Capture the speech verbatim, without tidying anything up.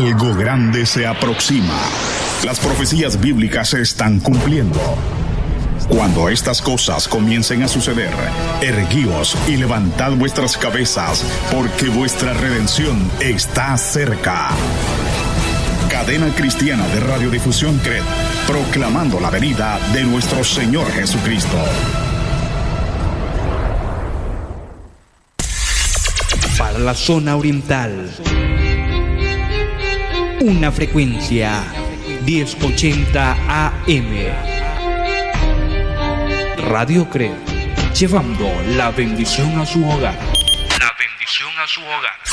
Algo grande se aproxima. Las profecías bíblicas se están cumpliendo. Cuando estas cosas comiencen a suceder, erguíos y levantad vuestras cabezas, porque vuestra redención está cerca. Cadena Cristiana de Radiodifusión C R E D, proclamando la venida de nuestro Señor Jesucristo. Para la zona oriental, una frecuencia diez ochenta A M. Radio C R E D, llevando la bendición a su hogar. La bendición a su hogar.